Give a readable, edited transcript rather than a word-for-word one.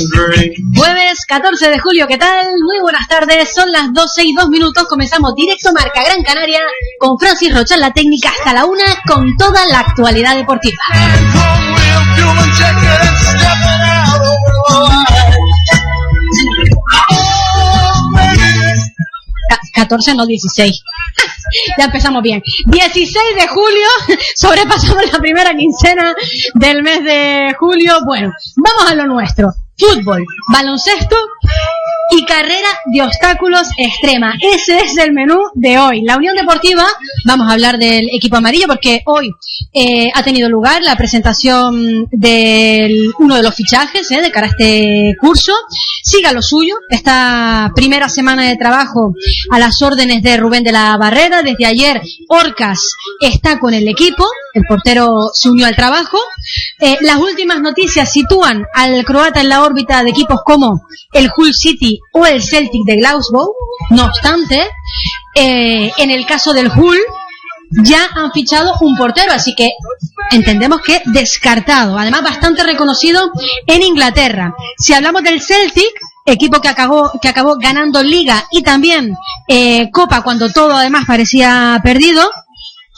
Jueves 14 de julio, ¿qué tal? Muy buenas tardes, son las 12:02. Comenzamos directo Marca Gran Canaria con Francis Rocha en la técnica hasta la 1 con toda la actualidad deportiva. 14, no 16. Ya empezamos bien. 16 de julio, sobrepasamos la primera quincena del mes de julio. Bueno, vamos a lo nuestro. Fútbol, baloncesto y carrera de obstáculos extrema. Ese es el menú de hoy. La Unión Deportiva, vamos a hablar del equipo amarillo porque hoy ha tenido lugar la presentación de uno de los fichajes de cara a este curso. Siga lo suyo, esta primera semana de trabajo a las órdenes de Rubén de la Barrera. Desde ayer Orcas está con el equipo, el portero se unió al trabajo. Las últimas noticias sitúan al croata en la órbita de equipos como el Hull City o el Celtic de Glasgow. No obstante, en el caso del Hull ya han fichado un portero, así que entendemos que descartado, además bastante reconocido en Inglaterra. Si hablamos del Celtic, equipo que acabó ganando Liga y también Copa cuando todo además parecía perdido,